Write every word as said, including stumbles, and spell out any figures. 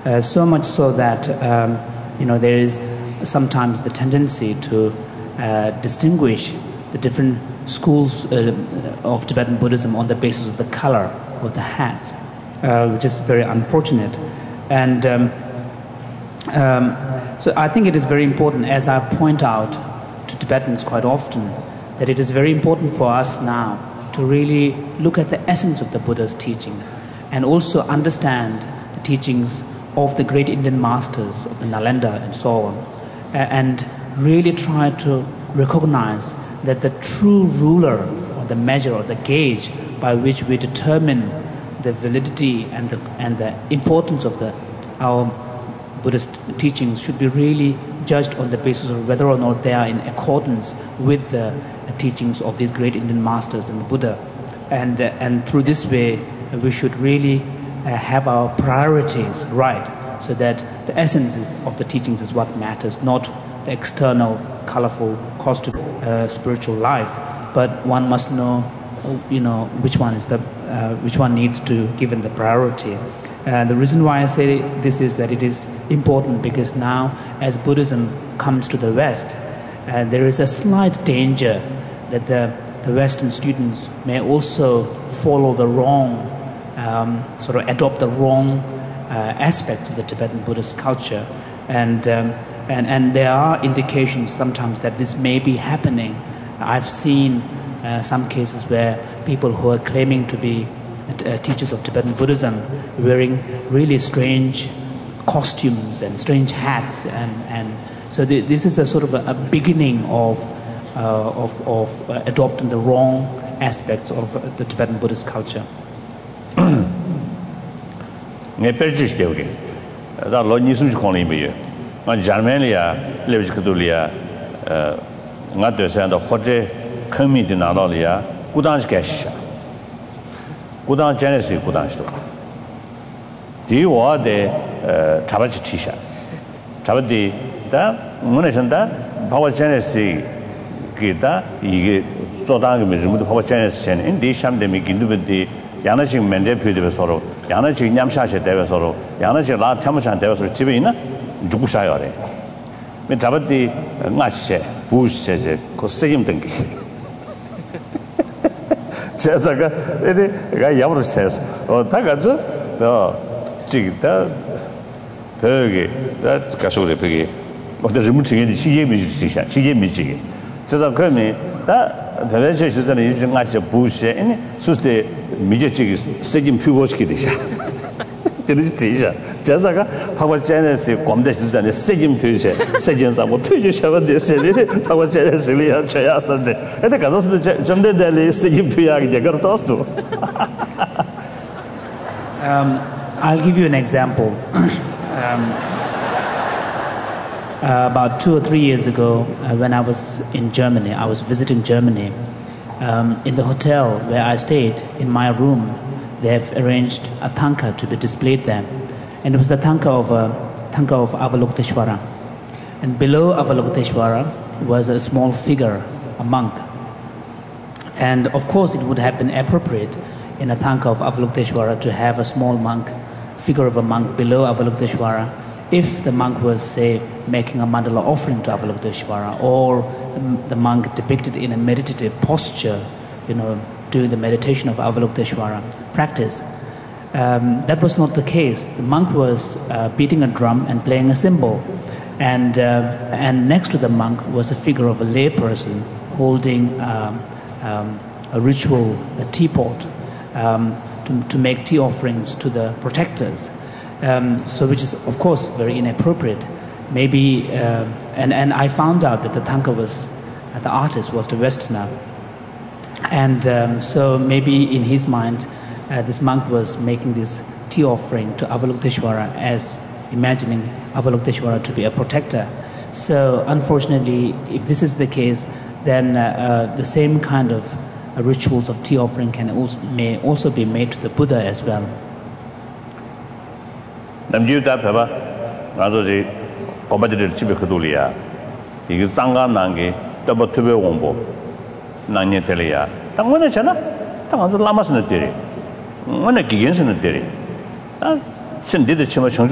Uh, so much so that um, you know there is sometimes the tendency to uh, distinguish the different schools uh, of Tibetan Buddhism on the basis of the color of the hats, uh, which is very unfortunate. And um, um, so I think it is very important, as I point out to Tibetans quite often, that it is very important for us now to really look at the essence of the Buddha's teachings and also understand the teachings of the great Indian masters of the Nalanda and so on, and really try to recognize that the true ruler or the measure or the gauge by which we determine the validity and the, and the importance of the, our Buddhist teachings should be really judged on the basis of whether or not they are in accordance with the teachings of these great Indian masters and the Buddha. And, uh, and through this way, we should really uh, have our priorities right, so that the essence of the teachings is what matters, not the external, colorful, costume, uh, spiritual life. But one must know, you know, which one is the, uh, which one needs to given the priority. Uh, the reason why I say this is that it is important because now, as Buddhism comes to the West, uh, there is a slight danger that the, the Western students may also follow the wrong, um, sort of adopt the wrong uh, aspects of the Tibetan Buddhist culture. And, um, and, and there are indications sometimes that this may be happening. I've seen uh, some cases where people who are claiming to be Uh, teachers of Tibetan Buddhism wearing really strange costumes and strange hats, and, and so the, this is a sort of a, a beginning of, uh, of, of uh, adopting the wrong aspects of uh, the Tibetan Buddhist culture. Nghe perchish ke oge, da lo nisum chi khong li me ye, nga Germania le chi kdo li ya, nga de san da hoje khmi de na lo li ya, gudan chi ke sha. 구단 제네시 구단시도 디와데 잡아지 티샤 잡아디 다 문에선다 바와 제네시 기다 이게 조다게 메르무도 바와 제네시 chen 인디 샴데미 긴두베디 야나식 멘제 표되베 서로 야나식 냠샤셰 되베 서로 야나식 라 탐샤 되베 서로 집에 있나 죽으셔야래 면 잡아디 나치셰 부시셰 그 세임 등기 제자가 에디 야브로 세스 어 다가죠 더 지기다 벽에 다 가서래 벽에 어디 좀 지게 시계미 지시야 시계미 지게 제가 그러면 다 대외적 시설에 이제 같이 부시에 아니 수스테 미제지기 세진 피고시게 되셔 되는지 되셔 제자가 파고 제네스 검대 시설에 세진 표시에 세진사 뭐 표시하면 되세네 파고 제네스리야 쳐야선데 근데 가서서 점대들이 세진 표시하게 되거든 또스도 Um, I'll give you an example. um, uh, about two or three years ago, uh, when I was in Germany, I was visiting Germany. Um, in the hotel where I stayed, in my room, they have arranged a tanka to be displayed there. And it was the tanka of, uh, tanka of Avalokiteshvara. And below Avalokiteshvara was a small figure, a monk. And of course, it would have been appropriate in a tanka of Avalokiteshvara to have a small monk, figure of a monk below Avalokiteshvara, if the monk was, say, making a mandala offering to Avalokiteshvara, or the monk depicted in a meditative posture, you know, doing the meditation of Avalokiteshvara practice. Um, that was not the case. The monk was uh, beating a drum and playing a cymbal, and uh, and next to the monk was a figure of a lay person holding um, um, a ritual, a teapot, um, to, to make tea offerings to the protectors. Um, so, which is of course very inappropriate. Maybe, uh, and and I found out that the tanka was, uh, the artist was the Westerner, and um, so maybe in his mind, uh, this monk was making this tea offering to Avalokiteshvara as imagining Avalokiteshvara to be a protector. So, unfortunately, if this is the case, then uh, uh, the same kind of uh, rituals of tea offering can also may also be made to the Buddha as well. 남주다 봐봐. 나도지 고바들 집에 그돌이야. 이게 쌍간 난게 더버 투베 공부. 난예 tel이야. 당원에 잖아. 당원도 라마스는 때리. 원래 기견스는 때리. 다 신디의 치마